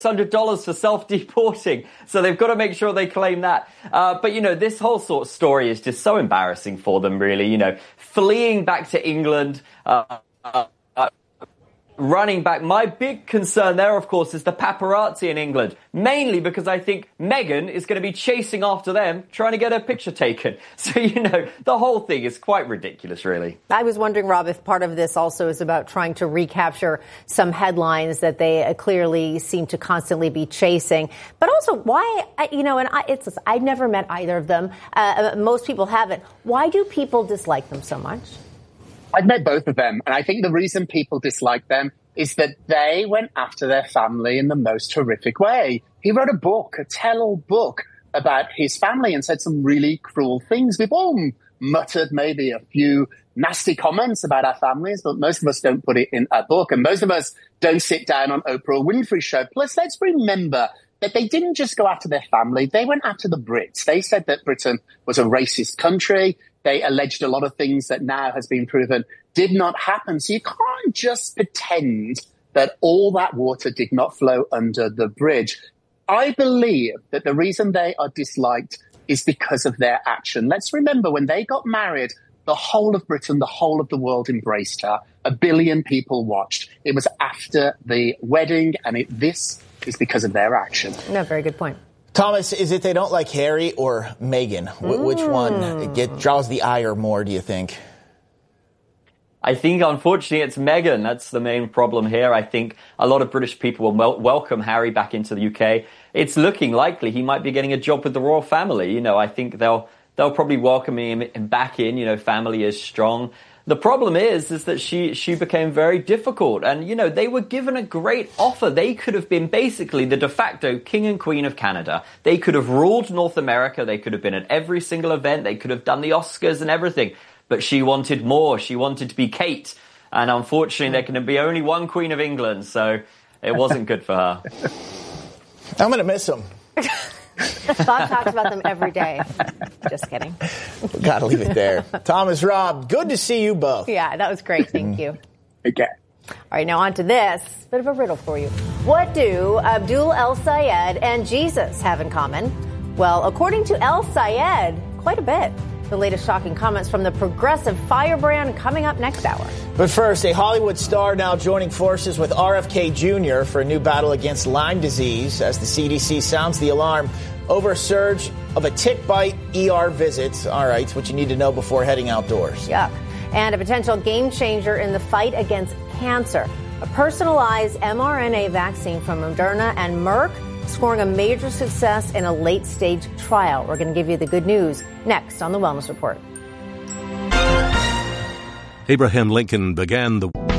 $600 for self-deporting. So they've got to make sure they claim that. But, you know, this whole sort of story is just so embarrassing for them, really. You know, fleeing back to England, running back. My big concern there, of course, is the paparazzi in England, mainly because I think Meghan is going to be chasing after them, trying to get her picture taken. So, you know, the whole thing is quite ridiculous, really. I was wondering, Rob, if part of this also is about trying to recapture some headlines that they clearly seem to constantly be chasing. But also, why, you know, and I've never met either of them. Most people haven't. Why do people dislike them so much? I've met both of them, and I think the reason people dislike them is that they went after their family in the most horrific way. He wrote a book, a tell-all book about his family, and said some really cruel things. We've all muttered maybe a few nasty comments about our families, but most of us don't put it in a book, and most of us don't sit down on Oprah Winfrey's show. Plus, let's remember that they didn't just go after their family, they went after the Brits. They said that Britain was a racist country. They alleged a lot of things that now has been proven did not happen. So you can't just pretend that all that water did not flow under the bridge. I believe that the reason they are disliked is because of their action. Let's remember, when they got married, the whole of Britain, the whole of the world embraced her. 1 billion people watched. It was after the wedding, and this is because of their action. No, very good point. Thomas, is it they don't like Harry or Meghan? Which one draws the ire more, do you think? I think, unfortunately, it's Meghan. That's the main problem here. I think a lot of British people will welcome Harry back into the UK. It's looking likely he might be getting a job with the royal family. You know, I think they'll probably welcome him back in. You know, family is strong. The problem is that she became very difficult. And, you know, they were given a great offer. They could have been basically the de facto king and queen of Canada. They could have ruled North America. They could have been at every single event. They could have done the Oscars and everything. But she wanted more. She wanted to be Kate. And unfortunately, there can be only one Queen of England. So it wasn't good for her. I'm going to miss them. Bob talks about them every day. Just kidding. Got to leave it there. Thomas, Rob, good to see you both. Yeah, that was great. Thank you. Okay. All right, now on to this. Bit of a riddle for you. What do Abdul El Sayed and Jesus have in common? Well, according to El Sayed, quite a bit. The latest shocking comments from the progressive firebrand coming up next hour. But first, a Hollywood star now joining forces with RFK Jr. for a new battle against Lyme disease as the CDC sounds the alarm over a surge of a tick bite ER visits. All right, it's what you need to know before heading outdoors. Yuck. And a potential game changer in the fight against cancer. A personalized mRNA vaccine from Moderna and Merck scoring a major success in a late-stage trial. We're going to give you the good news next on The Wellness Report. Abraham Lincoln began the